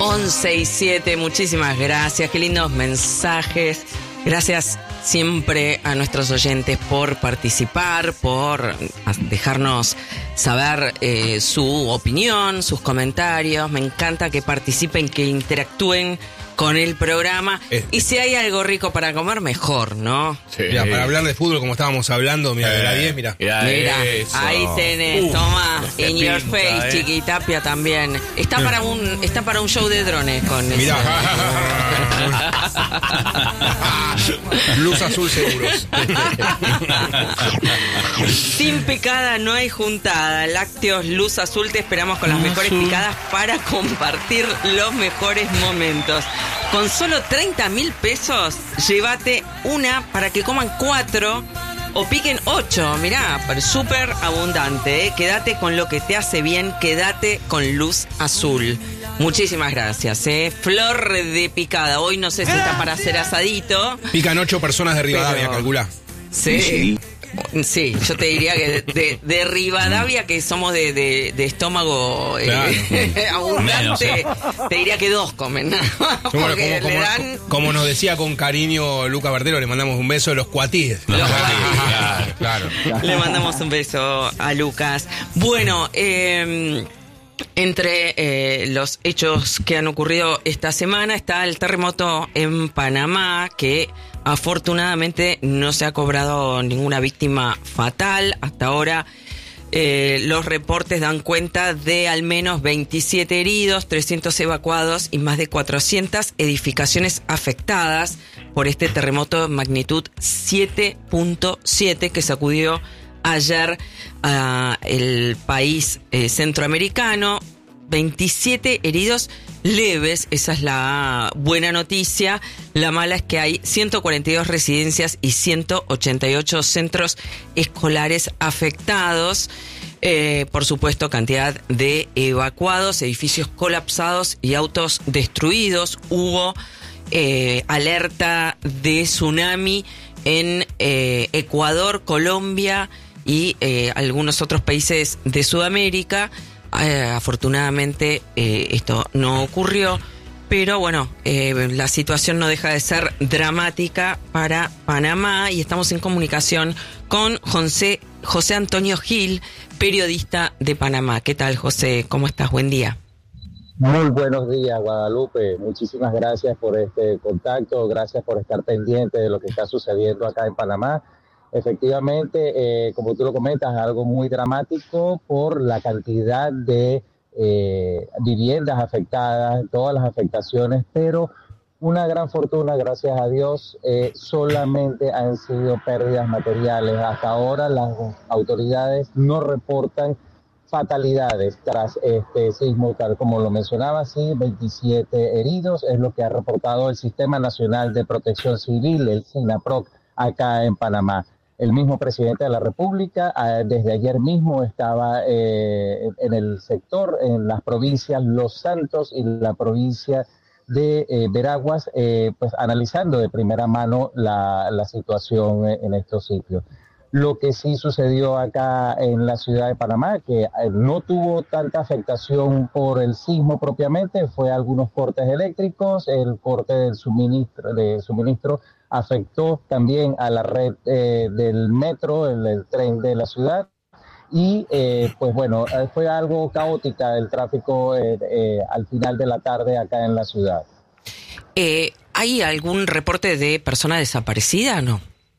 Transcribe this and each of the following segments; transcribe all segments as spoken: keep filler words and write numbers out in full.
once y siete, muchísimas gracias, qué lindos mensajes. Gracias siempre a nuestros oyentes por participar, por dejarnos saber eh, su opinión, sus comentarios. Me encanta que participen, que interactúen con el programa. Eh, y si hay algo rico para comer, mejor, ¿no? Sí. Mira, para hablar de fútbol, como estábamos hablando, mira, eh, de la diez, mira. Mira, ahí tenés, uh, toma, in your pinta, face, eh. Chiquitapia también. Está para un está para un show de drones con Mirá. Luz azul seguros. Sin picada no hay juntada. Lácteos Luz Azul, te esperamos con las Luz mejores azul. picadas para compartir los mejores momentos. Con solo treinta mil pesos, llévate una para que coman cuatro o piquen ocho. Mirá, súper abundante, ¿eh? Quédate con lo que te hace bien, quédate con Luz Azul. Muchísimas gracias, ¿eh? Flor de picada. Hoy no sé si está para hacer asadito. Pican ocho personas de Rivadavia, pero... calculá. Sí. sí. Sí, yo te diría que de, de, de Rivadavia, que somos de, de, de estómago claro. eh, abundante, menos, ¿eh? Te diría que dos comen. ¿no? Bueno, como, le como, dan... como nos decía con cariño Luca Bertero, le mandamos un beso de los cuatíes. Los cuatíes, claro, claro. Le mandamos un beso a Lucas. Bueno, eh... entre eh, los hechos que han ocurrido esta semana está el terremoto en Panamá, que afortunadamente no se ha cobrado ninguna víctima fatal. Hasta ahora eh, los reportes dan cuenta de al menos veintisiete heridos, trescientos evacuados y más de cuatrocientas edificaciones afectadas por este terremoto de magnitud siete punto siete que sacudió ayer uh, el país eh, centroamericano. veintisiete heridos leves, esa es la buena noticia. La mala es que hay ciento cuarenta y dos residencias y ciento ochenta y ocho centros escolares afectados. Eh, por supuesto, cantidad de evacuados, edificios colapsados y autos destruidos. Hubo eh, alerta de tsunami en eh, Ecuador, Colombia y eh, algunos otros países de Sudamérica. Eh, afortunadamente eh, esto no ocurrió, pero bueno, eh, la situación no deja de ser dramática para Panamá y estamos en comunicación con José, José Antonio Gil, periodista de Panamá. ¿Qué tal, José? ¿Cómo estás? Buen día. Muy buenos días, Guadalupe. Muchísimas gracias por este contacto, gracias por estar pendiente de lo que está sucediendo acá en Panamá. Efectivamente, eh, como tú lo comentas, algo muy dramático por la cantidad de eh, viviendas afectadas, todas las afectaciones, pero una gran fortuna, gracias a Dios, eh, solamente han sido pérdidas materiales. Hasta ahora las autoridades no reportan fatalidades tras este sismo, tal como lo mencionaba, sí, veintisiete heridos, es lo que ha reportado el Sistema Nacional de Protección Civil, el SINAPROC, acá en Panamá. El mismo presidente de la República eh, desde ayer mismo estaba eh, en el sector, en las provincias Los Santos y la provincia de eh, Veraguas, eh, pues analizando de primera mano la, la situación en estos sitios. Lo que sí sucedió acá en la ciudad de Panamá, que no tuvo tanta afectación por el sismo propiamente, fue algunos cortes eléctricos, el corte del suministro, de suministro afectó también a la red eh, del metro, el, el tren de la ciudad, y eh, pues bueno, fue algo caótica el tráfico eh, eh, al final de la tarde acá en la ciudad. Eh, ¿Hay algún reporte de persona desaparecida o no?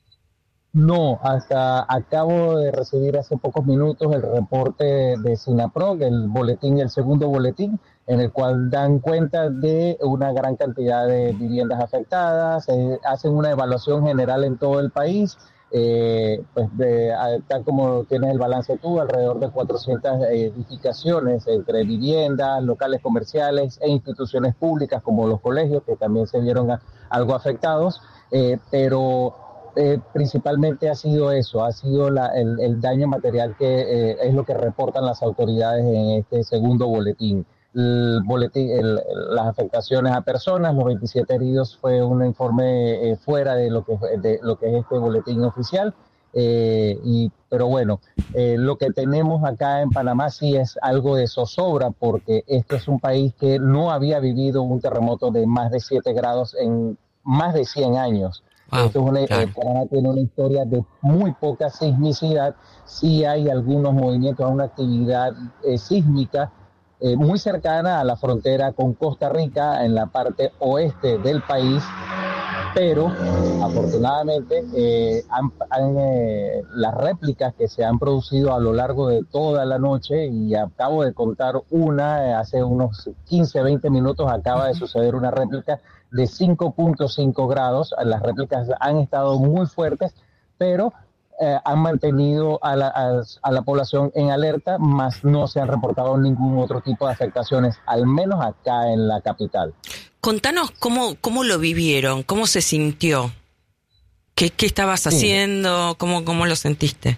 No, hasta acabo de recibir hace pocos minutos el reporte de SINAPROC, el boletín, el segundo boletín, en el cual dan cuenta de una gran cantidad de viviendas afectadas, eh, hacen una evaluación general en todo el país, eh, pues de, tal como tienes el balance tú, alrededor de cuatrocientas edificaciones entre viviendas, locales comerciales e instituciones públicas como los colegios, que también se vieron a, algo afectados, eh, pero... Eh, principalmente ha sido eso, ha sido la, el, el daño material que eh, es lo que reportan las autoridades en este segundo boletín. El boletín el, las afectaciones a personas, los veintisiete heridos fue un informe eh, fuera de lo que de lo que es este boletín oficial Eh, y, pero bueno, eh, lo que tenemos acá en Panamá sí es algo de zozobra, porque esto es un país que no había vivido un terremoto de más de siete grados en más de cien años. Wow, Esto es una, claro. eh, Panamá tiene una historia de muy poca sismicidad. Sí hay algunos movimientos, una actividad eh, sísmica eh, muy cercana a la frontera con Costa Rica en la parte oeste del país, pero afortunadamente eh, han, han, eh, las réplicas que se han producido a lo largo de toda la noche, y acabo de contar una, eh, hace unos quince, veinte minutos acaba de suceder una réplica de cinco punto cinco grados. Las réplicas han estado muy fuertes, pero eh, han mantenido a la, a, a la población en alerta, más no se han reportado ningún otro tipo de afectaciones, al menos acá en la capital. Contanos cómo, cómo lo vivieron, cómo se sintió, qué, qué estabas haciendo, cómo, cómo lo sentiste.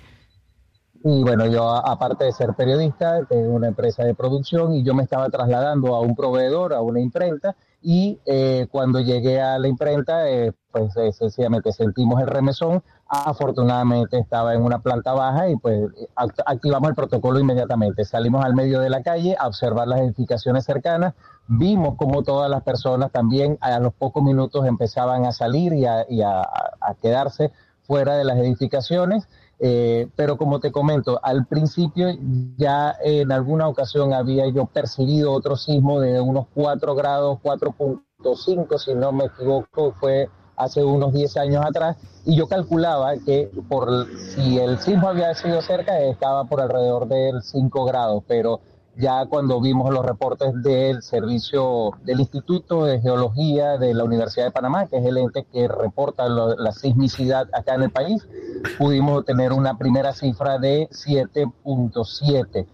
Y bueno, yo aparte de ser periodista, tengo una empresa de producción y yo me estaba trasladando a un proveedor, a una imprenta, y eh, cuando llegué a la imprenta, eh, pues eh, sencillamente sentimos el remesón. Afortunadamente estaba en una planta baja y pues act- activamos el protocolo inmediatamente. Salimos al medio de la calle a observar las edificaciones cercanas. Vimos como todas las personas también a los pocos minutos empezaban a salir y a, y a, a quedarse fuera de las edificaciones. Eh, pero como te comento, al principio ya en alguna ocasión había yo percibido otro sismo de unos cuatro grados, cuatro punto cinco, si no me equivoco, fue hace unos diez años atrás, y yo calculaba que por si el sismo había sido cerca, estaba por alrededor del cinco grados, pero ya cuando vimos los reportes del servicio del Instituto de Geología de la Universidad de Panamá, que es el ente que reporta lo, la sismicidad acá en el país, pudimos tener una primera cifra de siete punto siete.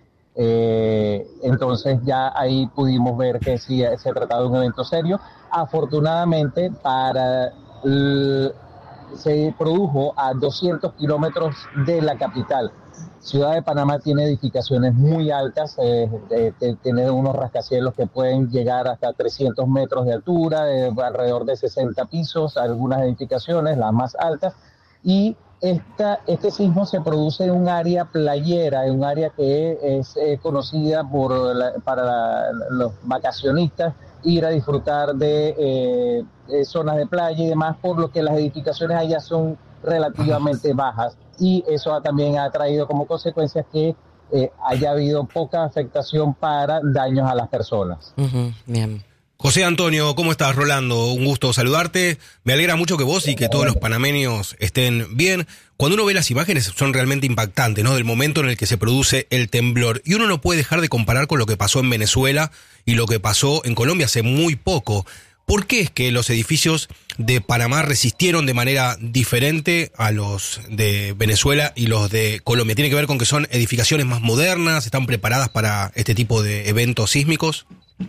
Eh, entonces ya ahí pudimos ver que sí se trataba de un evento serio. Afortunadamente para el, se produjo a doscientos kilómetros de la capital. Ciudad de Panamá tiene edificaciones muy altas, eh, eh, tiene unos rascacielos que pueden llegar hasta trescientos metros de altura, eh, alrededor de sesenta pisos, algunas edificaciones, las más altas, y esta, este sismo se produce en un área playera, en un área que es eh, conocida por la, para la, los vacacionistas, ir a disfrutar de, eh, de zonas de playa y demás, por lo que las edificaciones allá son relativamente bajas, y eso también ha traído como consecuencia que eh, haya habido poca afectación para daños a las personas. Uh-huh, bien. José Antonio, ¿cómo estás? Rolando, un gusto saludarte. Me alegra mucho que vos y que todos los panameños estén bien. Cuando uno ve las imágenes son realmente impactantes, ¿no? Del momento en el que se produce el temblor. Y uno no puede dejar de comparar con lo que pasó en Venezuela y lo que pasó en Colombia hace muy poco. ¿Por qué es que los edificios de Panamá resistieron de manera diferente a los de Venezuela y los de Colombia? ¿Tiene que ver con que son edificaciones más modernas, están preparadas para este tipo de eventos sísmicos?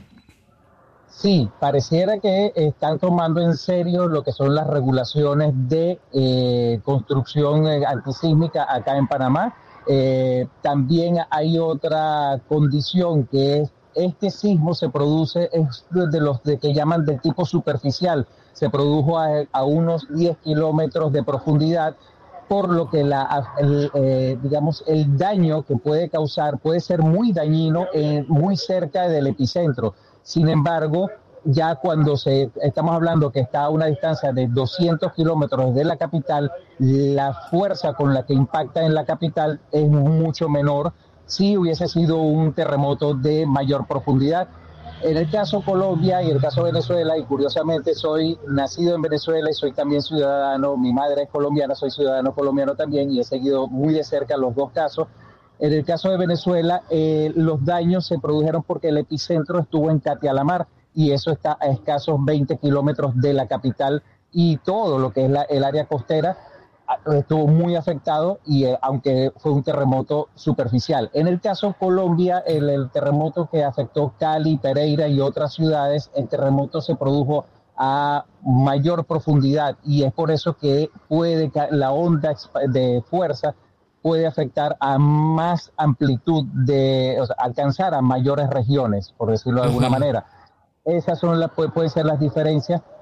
Sí, pareciera que están tomando en serio lo que son las regulaciones de eh, construcción antisísmica acá en Panamá. Eh, también hay otra condición, que es este sismo se produce es de los de que llaman de tipo superficial. Se produjo a, a unos diez kilómetros de profundidad, por lo que la, el, eh, digamos, el daño que puede causar puede ser muy dañino eh, muy cerca del epicentro. Sin embargo, ya cuando se estamos hablando que está a una distancia de doscientos kilómetros de la capital, la fuerza con la que impacta en la capital es mucho menor. Si hubiese sido un terremoto de mayor profundidad. En el caso Colombia y el caso Venezuela, y curiosamente soy nacido en Venezuela y soy también ciudadano, mi madre es colombiana, soy ciudadano colombiano también, y he seguido muy de cerca los dos casos. En el caso de Venezuela, eh, los daños se produjeron porque el epicentro estuvo en Catialamar, y eso está a escasos veinte kilómetros de la capital, y todo lo que es la, el área costera estuvo muy afectado, y eh, aunque fue un terremoto superficial. En el caso Colombia, el, el terremoto que afectó Cali, Pereira y otras ciudades, el terremoto se produjo a mayor profundidad, y es por eso que puede la onda de fuerza puede afectar a más amplitud, de, o sea, alcanzar a mayores regiones, por decirlo de alguna uh-huh. manera. Esas son las, pueden ser las diferencias.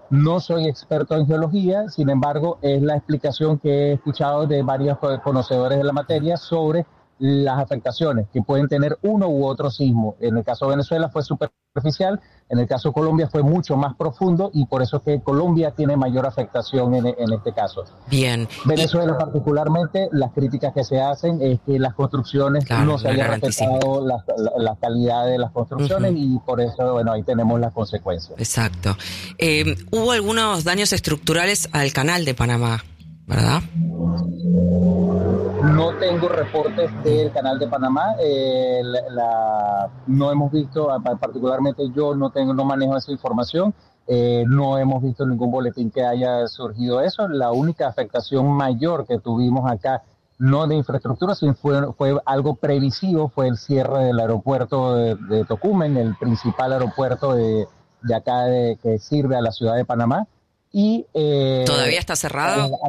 No soy experto en geología, sin embargo, es la explicación que he escuchado de varios conocedores de la materia sobre las afectaciones que pueden tener uno u otro sismo. En el caso de Venezuela fue superficial, en el caso de Colombia fue mucho más profundo y por eso es que Colombia tiene mayor afectación en, en este caso. Bien. Venezuela y... particularmente, las críticas que se hacen es que las construcciones claro, no se hayan respetado la, la, la calidad de las construcciones uh-huh. y por eso, bueno, ahí tenemos las consecuencias. Exacto. Eh, hubo algunos daños estructurales al canal de Panamá, ¿verdad? No tengo reportes del canal de Panamá, eh, la, la, no hemos visto, particularmente yo no tengo, no manejo esa información, eh, no hemos visto ningún boletín que haya surgido eso. La única afectación mayor que tuvimos acá, no de infraestructura, sino fue, fue algo previsivo, fue el cierre del aeropuerto de, de Tocumen, el principal aeropuerto de, de acá de, que sirve a la ciudad de Panamá. Y eh, ¿todavía está cerrado? Eh,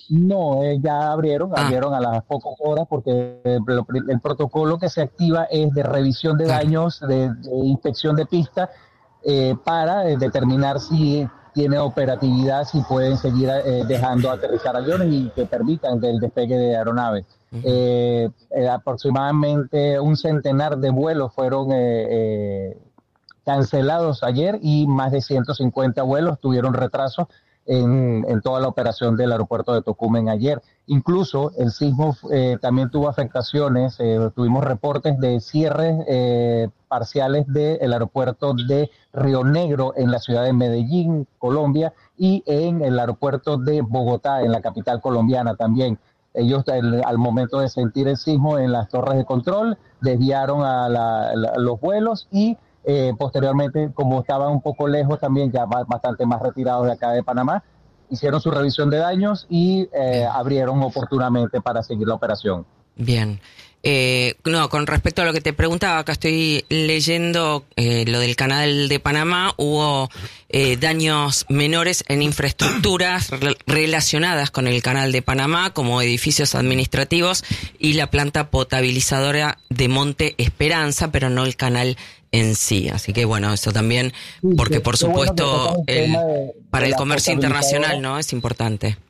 no, eh, ya abrieron, ah. abrieron a las pocas horas porque el, el protocolo que se activa es de revisión de claro. daños, de, de inspección de pista eh, para eh, determinar si tiene operatividad, si pueden seguir eh, dejando aterrizar aviones y que permitan el despegue de aeronaves. Uh-huh. eh, eh, aproximadamente un centenar de vuelos fueron eh, eh, cancelados ayer y más de ciento cincuenta vuelos tuvieron retrasos en, en toda la operación del aeropuerto de Tocumen ayer. Incluso el sismo eh, también tuvo afectaciones, eh, tuvimos reportes de cierres eh, parciales del aeropuerto de Río Negro en la ciudad de Medellín, Colombia, y en el aeropuerto de Bogotá, en la capital colombiana también. Ellos el, al momento de sentir el sismo en las torres de control desviaron a, la, la, a los vuelos y Eh, posteriormente, como estaban un poco lejos también, ya bastante más retirados de acá de Panamá, hicieron su revisión de daños y eh, abrieron oportunamente para seguir la operación. Bien. Eh, no, con respecto a lo que te preguntaba, acá estoy leyendo eh, lo del canal de Panamá, hubo eh, daños menores en infraestructuras re- relacionadas con el canal de Panamá, como edificios administrativos y la planta potabilizadora de Monte Esperanza, pero no el canal en sí. Así que bueno, eso también, porque por supuesto bueno el, de, para de el comercio internacional, ¿no? Es importante.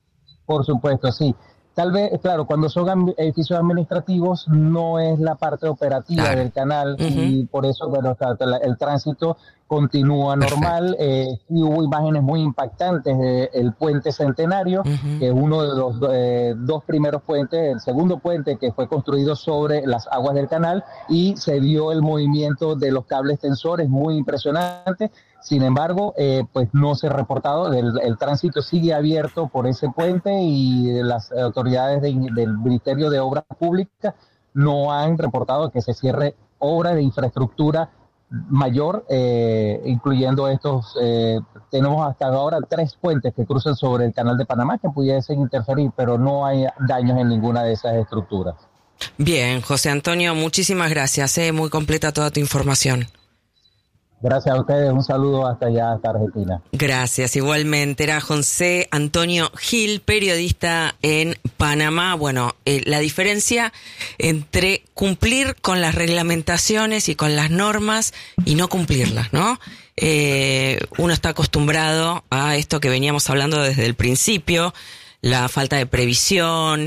Por supuesto, sí. Tal vez, claro, cuando son edificios administrativos no es la parte operativa claro. del canal uh-huh. y por eso, bueno, el tránsito continúa normal. Eh, y hubo imágenes muy impactantes del puente Centenario, uh-huh. que es uno de los eh, dos primeros puentes, el segundo puente que fue construido sobre las aguas del canal y se vio el movimiento de los cables tensores muy impresionante. Sin embargo, eh, pues no se ha reportado, el, el tránsito sigue abierto por ese puente y las autoridades de, del Ministerio de Obras Públicas no han reportado que se cierre obra de infraestructura mayor, eh, incluyendo estos, eh, tenemos hasta ahora tres puentes que cruzan sobre el canal de Panamá que pudiesen interferir, pero no hay daños en ninguna de esas estructuras. Bien, José Antonio, muchísimas gracias, eh, muy completa toda tu información. Gracias a ustedes, un saludo hasta allá, hasta Argentina. Gracias, igualmente. Era José Antonio Gil, periodista en Panamá. Bueno, eh, la diferencia entre cumplir con las reglamentaciones y con las normas y no cumplirlas, ¿no? Eh, uno está acostumbrado a esto que veníamos hablando desde el principio, la falta de previsión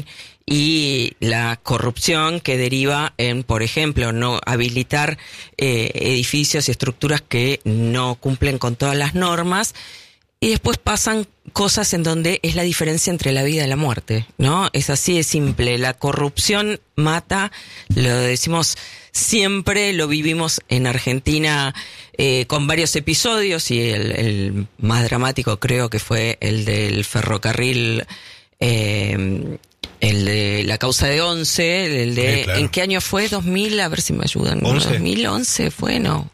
y la corrupción que deriva en, por ejemplo, no habilitar eh, edificios y estructuras que no cumplen con todas las normas, y después pasan cosas en donde es la diferencia entre la vida y la muerte, ¿no? Es así de simple. La corrupción mata, lo decimos siempre, lo vivimos en Argentina eh, con varios episodios, y el, el más dramático creo que fue el del ferrocarril, eh, el de la causa de Once, el de, sí, claro. ¿En qué año fue? dos mil, a ver si me ayudan. once. dos mil once fue, ¿no?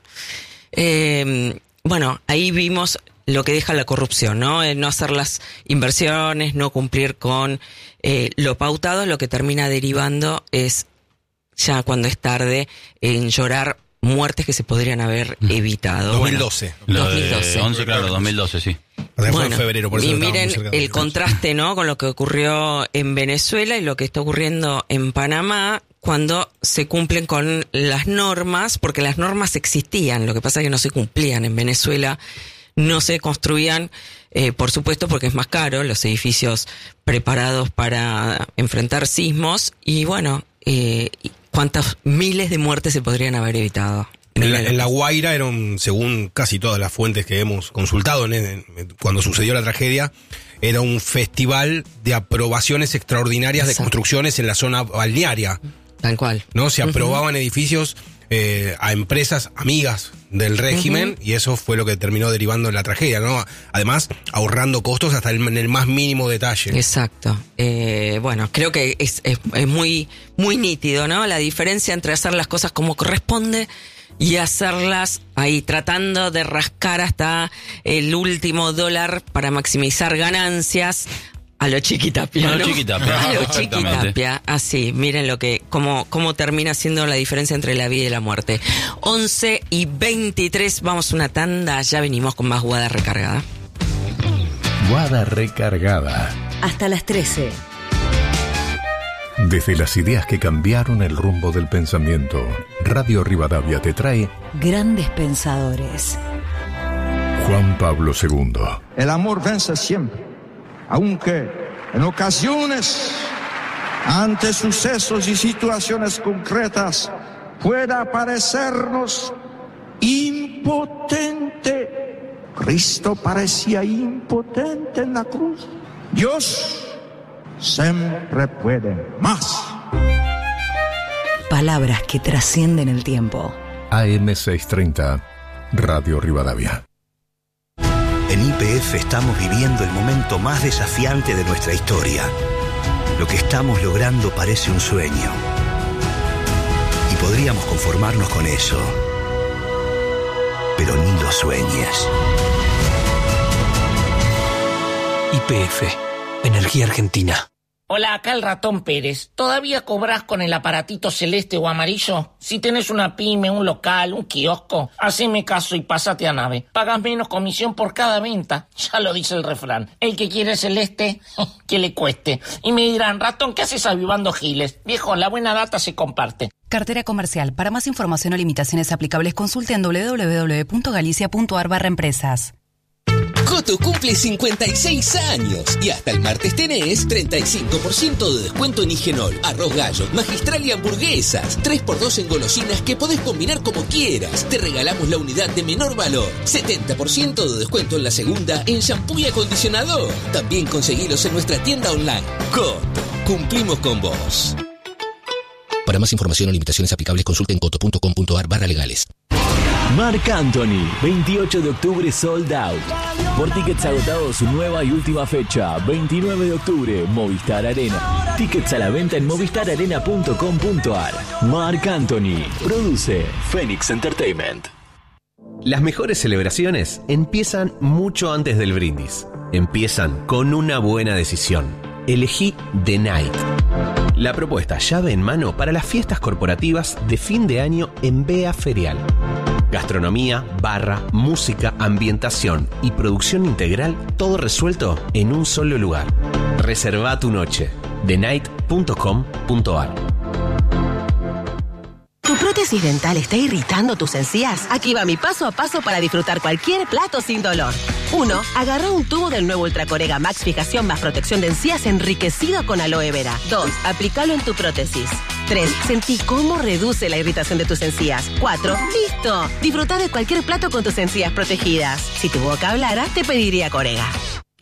Eh, bueno, ahí vimos lo que deja la corrupción, ¿no? El no hacer las inversiones, no cumplir con eh, lo pautado, lo que termina derivando es, ya cuando es tarde, en llorar muertes que se podrían haber evitado. dos mil doce. Bueno, dos mil doce. once, claro, dos mil doce, sí. Bueno, en febrero, por eso y miren el contraste, ¿no? Con lo que ocurrió en Venezuela y lo que está ocurriendo en Panamá, cuando se cumplen con las normas, porque las normas existían, lo que pasa es que no se cumplían. En Venezuela no se construían, eh, por supuesto, porque es más caro, los edificios preparados para enfrentar sismos, y bueno, eh, cuántas miles de muertes se podrían haber evitado. En la, en La Guaira eran, según casi todas las fuentes que hemos consultado en, en, cuando sucedió la tragedia, era un festival de aprobaciones extraordinarias Exacto. de construcciones en la zona balnearia. Tal cual. ¿No? Se aprobaban uh-huh. edificios eh, a empresas amigas del régimen uh-huh. y eso fue lo que terminó derivando en la tragedia, ¿no? Además, ahorrando costos hasta el, en el más mínimo detalle. Exacto. Eh, bueno, creo que es, es, es muy, muy nítido, ¿no? La diferencia entre hacer las cosas como corresponde y hacerlas ahí tratando de rascar hasta el último dólar para maximizar ganancias a lo Chiquitapia, ¿no? A lo Chiquitapia. A lo Chiquitapia, así, miren lo que, cómo, cómo termina siendo la diferencia entre la vida y la muerte. once y veintitrés, vamos a una tanda, ya venimos con más Guada Recargada. Guada Recargada. Hasta las trece. Desde las ideas que cambiaron el rumbo del pensamiento, Radio Rivadavia te trae Grandes Pensadores. Juan Pablo segundo. El amor vence siempre, aunque en ocasiones, ante sucesos y situaciones concretas, pueda parecernos impotente. Cristo parecía impotente en la cruz. Dios siempre puede más. Palabras que trascienden el tiempo. A M seiscientos treinta, Radio Rivadavia. En Y P F estamos viviendo el momento más desafiante de nuestra historia. Lo que estamos logrando parece un sueño. Y podríamos conformarnos con eso. Pero ni lo sueñes. Y P F, Energía Argentina. Hola, acá el Ratón Pérez. ¿Todavía cobrás con el aparatito celeste o amarillo? Si tenés una pyme, un local, un kiosco, haceme caso y pásate a Nave. Pagas menos comisión por cada venta. Ya lo dice el refrán. El que quiere celeste, que le cueste. Y me dirán, Ratón, ¿qué haces avivando giles? Viejo, la buena data se comparte. Cartera comercial. Para más información o limitaciones aplicables, consulte en doble u doble u doble u punto galicia punto ar barra empresas. Coto cumple cincuenta y seis años y hasta el martes tenés treinta y cinco por ciento de descuento en Higenol, arroz gallo, magistral y hamburguesas. tres por dos en golosinas que podés combinar como quieras. Te regalamos la unidad de menor valor. setenta por ciento de descuento en la segunda en shampoo y acondicionador. También conseguilos en nuestra tienda online. Coto, cumplimos con vos. Para más información o limitaciones aplicables, consulten coto punto com punto ar barra legales. Marc Anthony, veintiocho de octubre sold out. Por tickets agotados, su nueva y última fecha, veintinueve de octubre, Movistar Arena. Tickets a la venta en movistar arena punto com punto ar. Marc Anthony, produce Phoenix Entertainment. Las mejores celebraciones empiezan mucho antes del brindis. Empiezan con una buena decisión. Elegí The Night. La propuesta llave en mano para las fiestas corporativas de fin de año en B E A Ferial. Gastronomía, barra, música, ambientación y producción integral, todo resuelto en un solo lugar. Reserva tu noche. the night punto com punto ar. ¿Tu prótesis dental está irritando tus encías? Aquí va mi paso a paso para disfrutar cualquier plato sin dolor. uno. Agarra un tubo del nuevo Ultracorega Max Fijación más protección de encías enriquecido con aloe vera. dos. Aplícalo en tu prótesis. tres. Sentí cómo reduce la irritación de tus encías. cuatro. ¡Listo! Disfruta de cualquier plato con tus encías protegidas. Si tu boca hablara, te pediría Corega.